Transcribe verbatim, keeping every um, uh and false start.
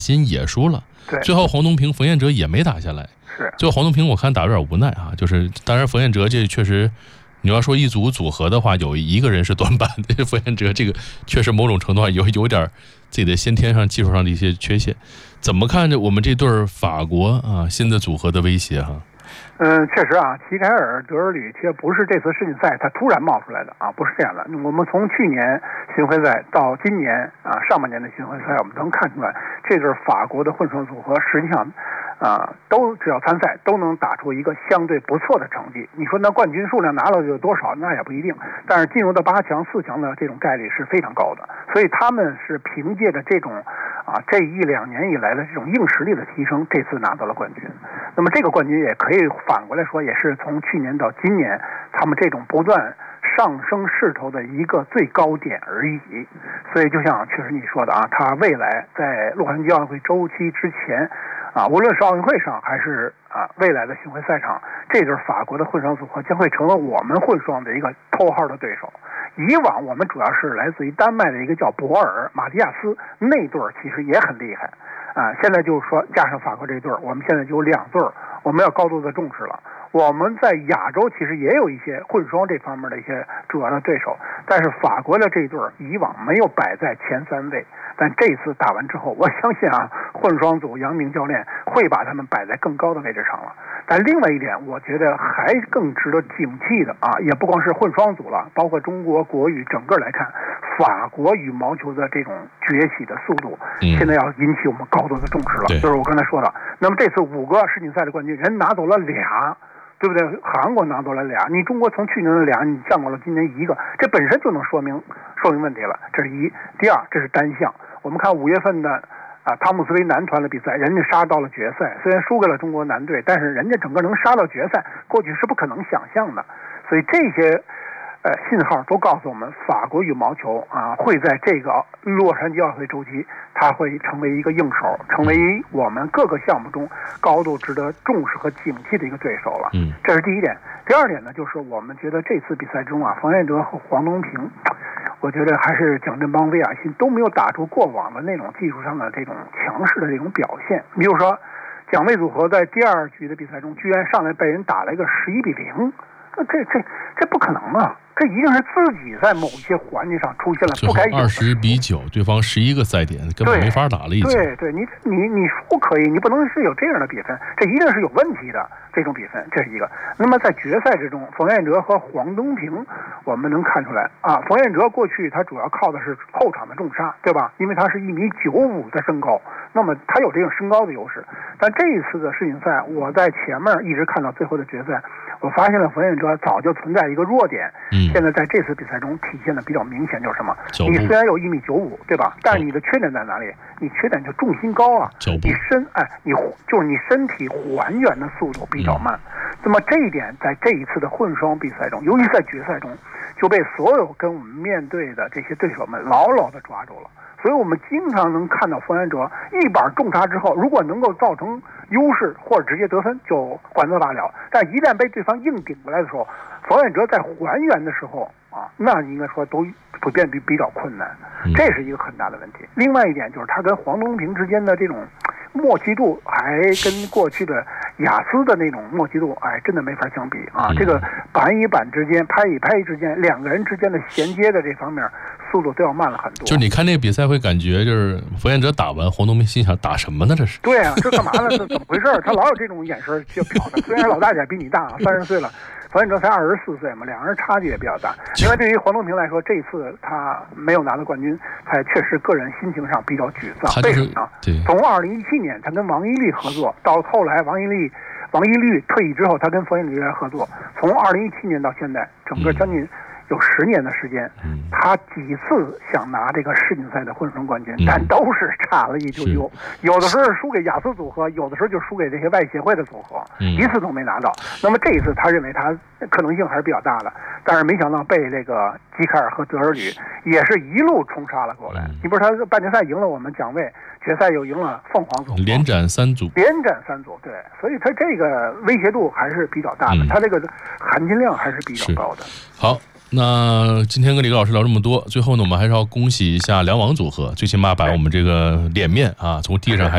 新也输了，最后黄东萍、冯彦哲也没打下来。 是， 最后黄东萍我看打有点无奈啊，就是当然冯彦哲这确实，你要说一组组合的话，有一个人是短板的，冯彦哲这个确实某种程度上有有点自己的先天上技术上的一些缺陷。怎么看着我们这对法国啊新的组合的威胁哈？ 嗯，确实啊，齐凯尔、德尔吕其实不是这次世锦赛他突然冒出来的啊，不是这样的。我们从去年巡回赛到今年啊上半年的巡回赛，我们能看出来，这对法国的混双组合实际上啊都只要参赛都能打出一个相对不错的成绩。你说那冠军数量拿了有多少，那也不一定，但是进入到八强、四强的这种概率是非常高的。所以他们是凭借着这种啊这一两年以来的这种硬实力的提升，这次拿到了冠军。那么这个冠军也可以反过来说，也是从去年到今年他们这种不断上升势头的一个最高点而已。所以就像确实你说的啊，他未来在洛杉矶奥运会周期之前啊，无论是奥运会上还是啊未来的巡回赛场，这对法国的混双组合将会成为我们混双的一个头号的对手。以往我们主要是来自于丹麦的一个叫博尔、马蒂亚斯那对儿，其实也很厉害啊。现在就是说加上法国这对儿，我们现在就有两对儿，我们要高度的重视了。我们在亚洲其实也有一些混双这方面的一些主要的对手，但是法国的这对儿以往没有摆在前三位，但这次打完之后，我相信啊，混双组杨明教练会把他们摆在更高的位置上了。但另外一点，我觉得还更值得警惕的啊，也不光是混双组了，包括中国国羽整个来看，法国羽毛球的这种崛起的速度，现在要引起我们高度的重视了。就是我刚才说的，那么这次五个世锦赛的冠军，人拿走了俩。对不对？韩国拿走了俩，你中国从去年的俩，你降到了今年一个，这本身就能说明说明问题了。这是一。第二，这是单项。我们看五月份的啊汤姆斯威男团的比赛，人家杀到了决赛，虽然输给了中国男队，但是人家整个能杀到决赛，过去是不可能想象的。所以这些呃信号都告诉我们，法国羽毛球啊会在这个洛杉矶奥运会周期，它会成为一个硬手，成为我们各个项目中高度值得重视和警惕的一个对手了。 嗯， 这是第一点。第二点呢，就是我们觉得这次比赛中啊，冯彦哲和黄东萍，我觉得还是蒋振邦、魏雅欣都没有打出过往的那种技术上的这种强势的这种表现。比如说，蒋魏组合在第二局的比赛中，居然上来被人打了一个十一比零。这这这这不可能啊！这一定是自己在某些环节上出现了不该有的。 二十比九，对方十一个赛点，根本没法打了已经。 对对，你你你输可以，你不能是有这样的比分，这一定是有问题的这种比分，这是一个。那么在决赛之中，冯彦哲和黄东萍，我们能看出来啊，冯彦哲过去他主要靠的是后场的重杀，对吧？因为他是一米九五的身高，那么他有这种身高的优势。但这一次的世锦赛，我在前面一直看到最后的决赛，我发现了冯彦哲早就存在一个弱点， 嗯， 现在在这次比赛中体现的比较明显，就是什么？你虽然有一米九五，对吧？但是你的缺点在哪里？你缺点就重心高啊，你身哎，你就是你身体还原的速度比较慢。嗯、那么这一点在这一次的混双比赛中，尤其在决赛中，就被所有跟我们面对的这些对手们牢牢的抓住了。所以我们经常能看到冯彦哲一板重杀之后，如果能够造成优势或者直接得分，就还则罢了。但一旦被对方硬顶过来的时候，冯彦哲在还原的时候啊，那应该说都普遍比比较困难，这是一个很大的问题。另外一点就是他跟黄东萍之间的这种默契度，还跟过去的雅思的那种默契度，哎，真的没法相比啊！这个板与板之间、拍与拍之间，两个人之间的衔接的这方面，速度都要慢了很多。 就是你看那个比赛会感觉，就是冯彦哲打完，黄东萍心想打什么呢？这是？ 对啊，这干嘛呢？这怎么回事？他老有这种眼神就瞟的。虽然老大点比你大，三十岁了。冯彦哲才二十四岁嘛，两个人差距也比较大。另外，对于黄东萍来说，这次他没有拿到冠军，他确实个人心情上比较沮丧。为什么呢？从二零一七年他跟王一律合作，到后来王一律王一律退役之后，他跟冯彦哲合作，从二零一七年到现在，整个将近有十年的时间，他几次想拿这个世锦赛的混双冠军，但都是差了一丢丢。有的时候输给雅思组合，有的时候就输给这些外协会的组合，一次都没拿到。那么这一次，他认为他可能性还是比较大的，但是没想到被这个基凯尔和德尔吕也是一路冲杀了过来。你不是他半决赛赢了我们蒋卫，决赛又赢了凤凰组， 连斩三组， 连斩三组，对，所以他这个威胁度还是比较大的，他这个含金量还是比较高的。 好。那今天跟李高老师聊这么多，最后呢，我们还是要恭喜一下两网组合，最起码把我们这个脸面啊，从地上还